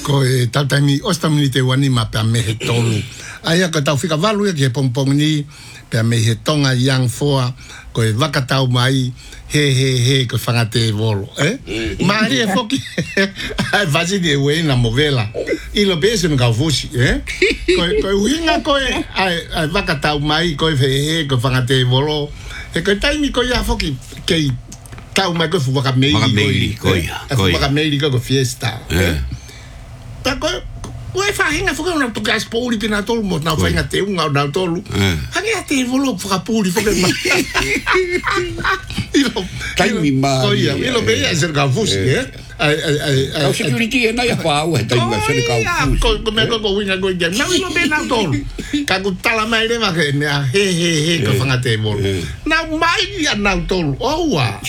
ko e tautami ostami te wani ma pe me he tolu ai ka tau fika valu e ke pompong ni pe me he tonga yang foa ko e vakatau mai he ko fangate volo mari e foki ai vazi de we na movela i lo beso no kaufusi ko winga ko ai vakatau mai ko he ko fangate volo e ko taimi ko ya foki ke tau mai ko fuka meili ko ko fiesta ta ko Wai fahinga fuka una tu gas poli pina tolu mo na fahinga te unga na tolu. Hangi ate volo fuka poli fuka ma. Ilo taimi ma. Oia, ilo be a ser gafusi, Au security na ya pa u taimi a ser gafusi. Ko me ko winga go ya. Na ilo be na tolu. Ka ku tala mai le ma ke na he ko fanga te volo. Na mai ya na tolu. Oua.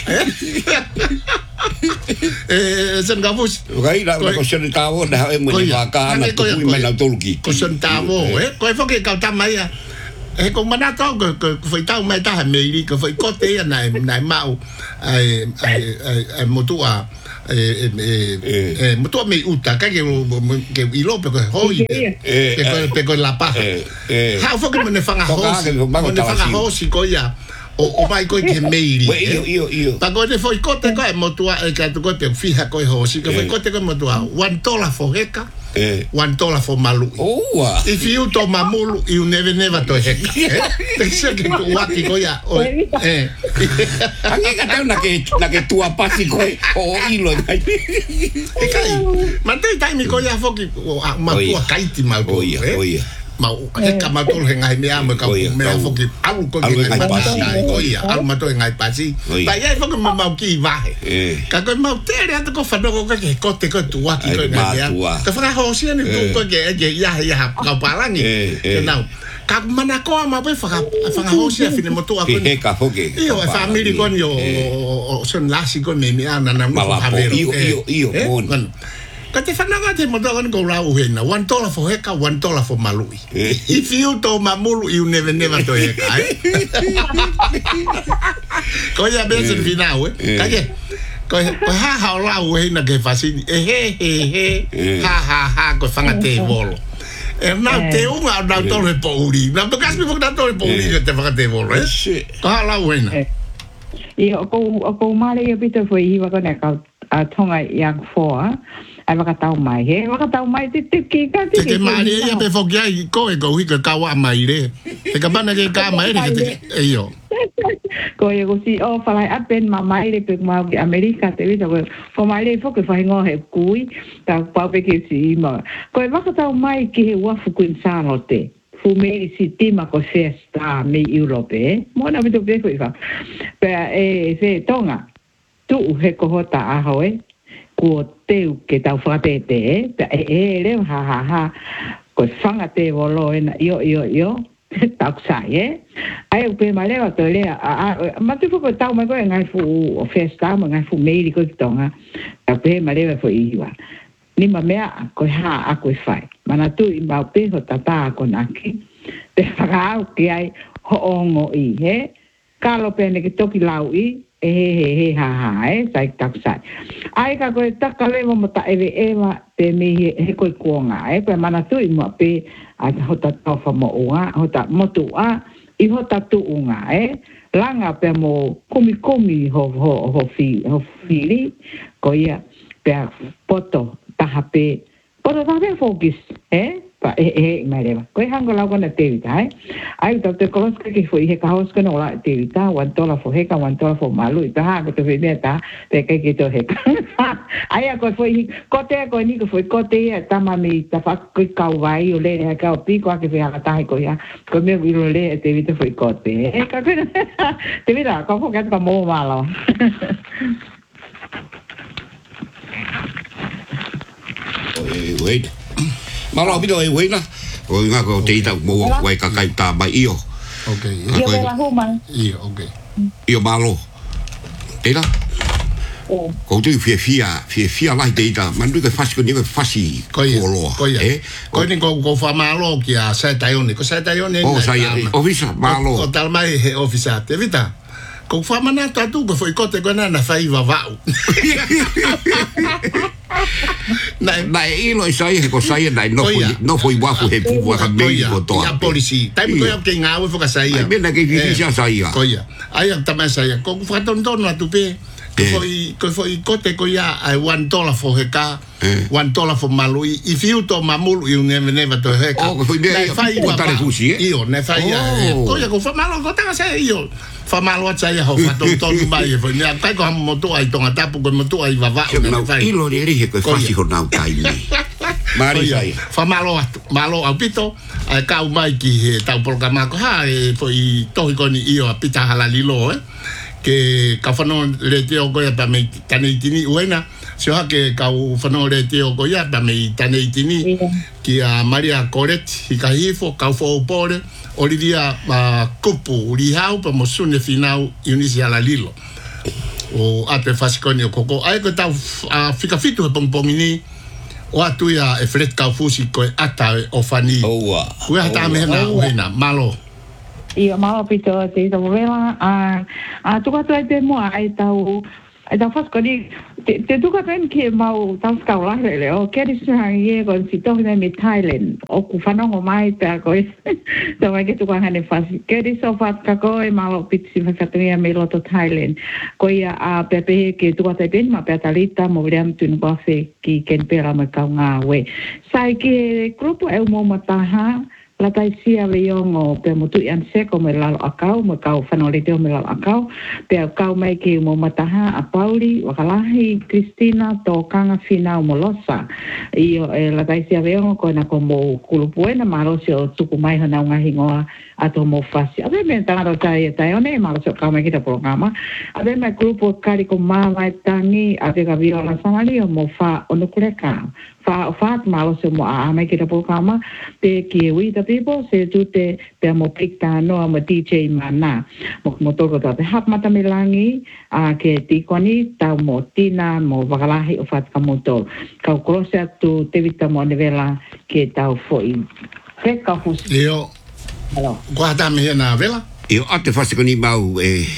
Sen gavus. Gai la ko sen tavo na e mo ni ka na tu me na tolki. Ko sen tavo, ko e foke ka ta mai ya. E ko mana to ko foi tau mai ta me ri ko foi ko te na mau ai motua motua me uta ka ke ilo pe ko hoi pe ko la pa. Ha foke me ne fanga hosi ko ya. O mai ko ke meiri. Io. Pa ko te foi kote ko e motua e ka ko te fiha ko hosi ko foi kote ko motua $1 for heka. $1 for malu. If you to mamulu you never to heka. Te se ke tu waki ko ya. Ange ka tau na ke tua pasi ko o ilo dai. E kai. Mantei tai mi ko ya foki ma tua kaiti ma ko. Oia. Mau e kamatol he ngai mea me ka mea foki alu ko ngai pasi oia alu mato ngai pasi ta ia foki mau ki vahe ka ko mau tere ato ko fano ko ke kote ko tua ki ko ngai ka fana hosi ni tu ko ke ya ka palangi ke nau ka mana ko ma pe fanga hosi a fine moto a ko ka foki io family kon yo son lasi ko me mea na mo havero io mon Ka te whananga te motokan ko rau hena. $1 for heka, $1 for malui. If you to mamulu, you never to heka, Ko ia besen finau, Kake. Ko ha rau hena ke fasini. He. Ha, ko whanga te volo. E nau te unga nau tole po uri. Nau bekas mi fok nau tole po uri te whanga te volo, Ko ha rau hena. Ia, ko mare ia pita foi hiwa kone kau tonga yang foa. Ai wakatau mai te ka te ke mari ia pe fokia I ko e ko hika kawa mai re te ka bana ke ka mai re e yo ko e ko si o falai apen mai re pe ma Amerika te vita ko mai re foke fai ngo he kui ta pa pe ke si ma ko e wakatau mai ki he wafu kuin sanote fu me si tema ko festa me Europe mo na vito pe ko fa pe se tonga tu he ko hota a hoe ko teu ke tau whakatete le ha ko whanga te wolo ena io tau sai ai upe malewa to le ma tu ko tau mai ko ngai fu festa ma ngai fu meiri ko tonga upe malewa fo iwa ni ma mea ko ha a ko fai mana tu I ma pe ho tata ko naki te whakau ki ai ho ongo I he kalo pe ne ke toki lau I he sai tak sai ai ka ko taka le mo ta eva te me he ko kuonga pe mana tu I mo pe a hota tofa mo unga hota motu a I hota tu unga langa pe mo komi ho fili ko ia pe poto tahape poto tahape focus pa mereva ko hango la kona te vita ai ta te kolos ke foi he kaos ke no la te vita $1 for heka $1 for malu ta ha ko te veta te ke to heka ai ko foi ko te ko ni ko foi ko te ta mami ta fa ko ka vai o le ka o pi ko ke fe ala ta ko ya ko me vi le te vita foi ko te ka te vita ko ko ka mo malo wait Malo bino e wena. O nga ko te ita mo wai ka kai ta mai io. Okay. Okay. Io malo. Tela. Ko tu fia lai te ita. Man du ke fasi ko ni ke fasi. Ko ni ko fa malo ki a sa taione. Ko sa taione. Sai ofisa malo. O tal mai he ofisa te vita. Ko fa mana ta tu ko foi kote ko na fai va. na ilo sai he ko sai na no foi wafu he pu wa me ko to ya polisi tai ko ya ke ngau fo ka sai ai me na ke vi sai ko ya ai ta ma sai ko fa ton na tu pe ko foi kote ko ya ai $1 fo he ka $1 fo malui i fiu to mamulu i never to he ka ko foi de ko tare fusi io ne fai ko ya ko fa malo ko ta sai io fa malo sai ho fa ton mai fo ne ta ko mo to ai ton ata ko mo to ai va ilo de ri ko fa si ho na tai ni mari sai fa malo au pito ai ka mai ki he ta programa ko ha foi to ko ni io pita halalilo que cafano le teo ko ya me tanitini buena se ha que cau fano le teo ko ya me tanitini que a Maria Coret y Caifo cau pore Olivia Kupu Lihau pa mosune final inicial alilo o ate fasconi koko ai ko ta fica fito pompomini o atu ya efret cau fusi ko ata ofani o wa ta me na malo Ia mau pito te tau vela tuka tu te mo ai tau fas ko ni te tuka pen ke mau tau skau la le o ke ri sa ye ko si to me Thailand o ku fa no mai pe ko to mai ke tuka hane fas ke ri so fat ka ko mau pit si fa ka me lo to Thailand ko ia a pepe ke tuka te pen ma pe talita mo riam tun ba fe ki ken pe la ma ka nga we sai ke grupo e mo mataha la taisia veongo pe motu an seko me lalo akau me kau fanole te me lalo akau pe kau mai ke mo mataha a Pauli wakalahi Cristina to kanga fina mo losa io la taisia veongo ko na como kulupuena marosio tuku mai hana nga hingoa ato mo fasi ave me tangaro tai one marosio kau mai kita programa ave me grupo kari ko mama tangi ave ga viola sanali mo fa onokureka fa malo se mo a mai kita programa pe ki we the people se tute pe mo pikta no mo DJ mana mo to ta hap mata melangi a ke ti koni ta mo tina mo vakalahi o fat kamoto ka krosa tu te vita mo nevela ke ta foi ke ka fus io guarda me na vela io ate fasi koni mau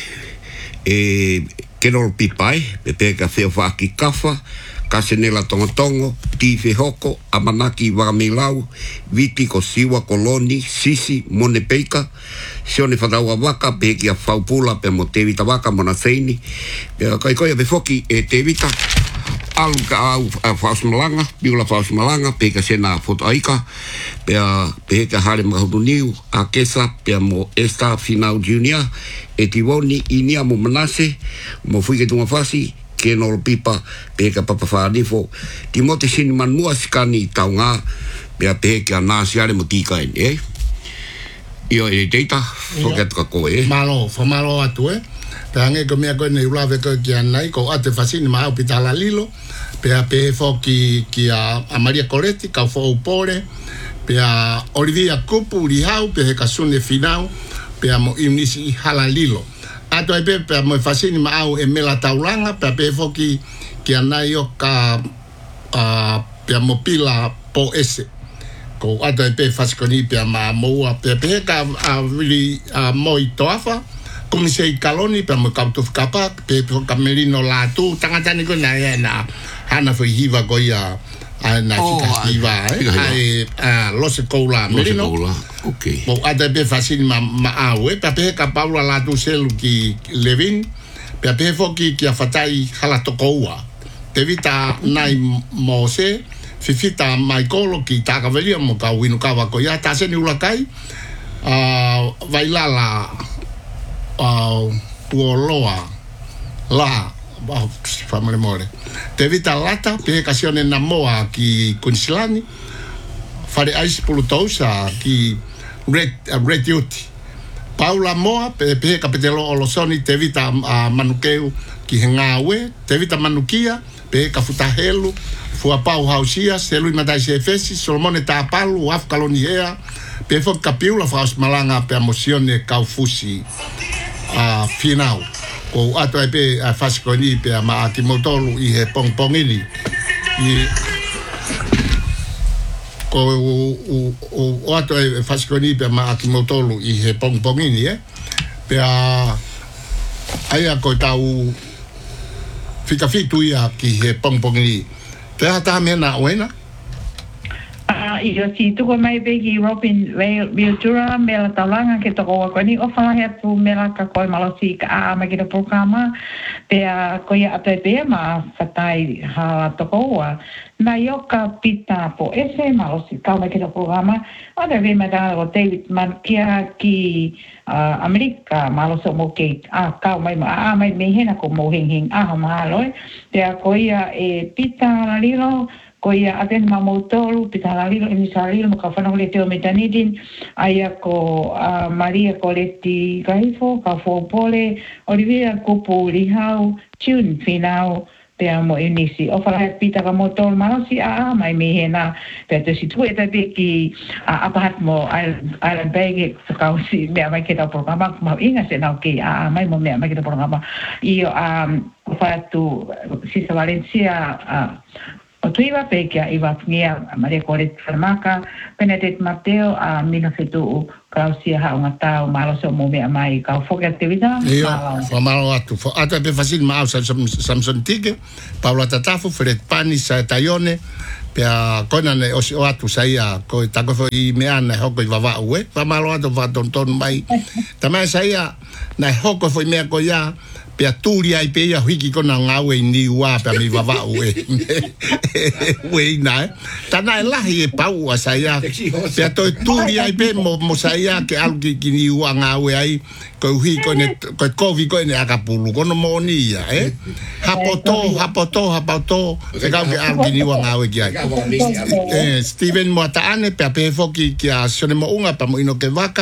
ke no pipai pe ka feo fa ki kafa Kasenela tongotongo, tife hoko, amanaki wamilau, viti ko siwa koloni, sisi, mone peika, sione whadaua waka, peki a whaupula, pe mo te vita waka, mona seini, pe koia pe foki e te vita, alu ka au whausmalanga, biula whausmalanga, peka sena foto aika, pe ka hare mahudu niu, a kesa, pe mo esta finau junior, e tiwoni inia mo manase, mo fuike tunga fasi, ke no pipa pe ka papa fa nifo timote sin manua skani taunga pe ka na siare mo tika io e data forget ka ko malo famalo atu tange ko me ko ne ula ve ko ki anai ko ate fasini ma hospitala lilo pe foki ki a Maria Coretti ka fo pore pe a Olivia Kupu Lihau pe ka sune final pe mo inisi halalilo ato e pe mo fasini ma au e mela taulanga pe foki ki anai o ka pe mo pila po ese ko ato e pe faskoni pe ma mo pe ka really moi toafa como se kaloni pe mo kapto kapa pe kamerino la tu tanga ni ko na hana foi hiva ko ya na hiva los cola merino okay bo ada be facile ma awe pe ka Paula la tu selu ki Levin pe foki ki afatai hala tokoa te vita nai mose fifita Michael ki ta ka velia mo ka winu ka ko ya ta se ni ulakai vai la puoloa la famole more te vita lata pe ocasione na moa ki Kunsilani fare ice pulutosa ki red duty Paula moa pe kapitelo olosoni te vita manukeu ki ngawe te vita manukia pe kafutahelu fua pau hausia selu imadai se fesi Solomone tapalu af kaloniea pe fo kapiula faus malanga pe emosione kaufusi final ko ato pe faskoni pe ma atimotolu I he pongpongini I ko o ato faskoni pe ma atimotolu I he pongpongini pe aya ko tau fika fitu ia ki he pongpongini Te hata me na oena. Iyo si tuko mai begi Robin Viltura me la talanga ke toko ko ni ofala he tu me la ka ko malosi ka ma ke programa pe ko ya te pe ma fatai ha toko wa na yo ka pita po ese malosi ka ma ke programa ada ve me da o David Markia ki Amerika maloso mo ke ka mai ma mai me hena ko mo hing ma loi pe ko ya pita la lilo ko ia aten mamotolu pitalali ni salil mo ka fana le teo metanidin aya ko Maria Coletti Gaifo ka fo pole Olivia Kupu Lihau tune finau te amo inisi o fala pita ka motol manosi mai mehena te te situ eta be ki apahat mo Island Bay ka si me mai ke ta programa ma inga se na ke mai mo me mai ke ta programa io fa tu si Valencia o tuiwa pekia iwa fungia Maria Coletti Farmaka, Benedict Mateo a mina fetu Klausia haunga tau maloso mo mea mai ka foka activita. Iyo, famalo atu. Ata pe fasil maa Samson Tige, Paula Tatafu, Fred Pani, sa Taione, pea kona ne o atu saia, ko tako fo I meana hoko I vava ue, famalo atu va tonton mai. Tamai saia, na hoko fo I mea ko ya, pea turi ai pe ia hiki kona ngawe ni ua pea mi vava ue. Ue ina, tana e lahi e pau a saia, pea toi turi ai pe mo saia ke alu ki ni ua ngawe ai, ko hui kone, ko kovi kone akapulu, kono mo ni ia, hapoto, se kau ke alu ki ni ua ngawe ki ai. Steven Moataane, pea pe foki ki a sione mo unga pa mo ino ke waka,